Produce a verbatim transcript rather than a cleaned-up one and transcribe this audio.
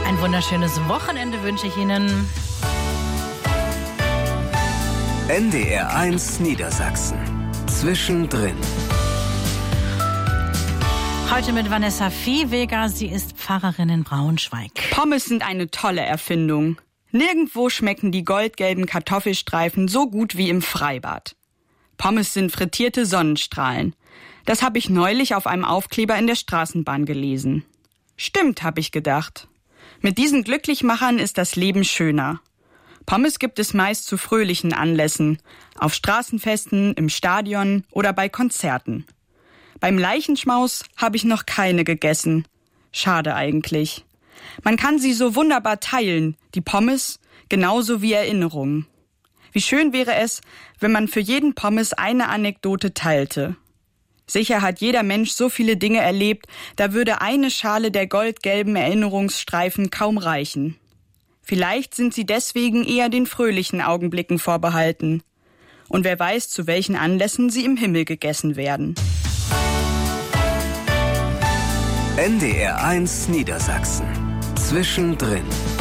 Ein wunderschönes Wochenende wünsche ich Ihnen. N D R eins Niedersachsen. Zwischendrin. Heute mit Vanessa Viehweger. Sie ist Pfarrerin in Braunschweig. Pommes sind eine tolle Erfindung. Nirgendwo schmecken die goldgelben Kartoffelstreifen so gut wie im Freibad. Pommes sind frittierte Sonnenstrahlen. Das habe ich neulich auf einem Aufkleber in der Straßenbahn gelesen. Stimmt, habe ich gedacht. Mit diesen Glücklichmachern ist das Leben schöner. Pommes gibt es meist zu fröhlichen Anlässen, auf Straßenfesten, im Stadion oder bei Konzerten. Beim Leichenschmaus habe ich noch keine gegessen. Schade eigentlich. Man kann sie so wunderbar teilen, die Pommes, genauso wie Erinnerungen. Wie schön wäre es, wenn man für jeden Pommes eine Anekdote teilte. Sicher hat jeder Mensch so viele Dinge erlebt, da würde eine Schale der goldgelben Erinnerungsstreifen kaum reichen. Vielleicht sind sie deswegen eher den fröhlichen Augenblicken vorbehalten. Und wer weiß, zu welchen Anlässen sie im Himmel gegessen werden. N D R eins Niedersachsen. Zwischendrin.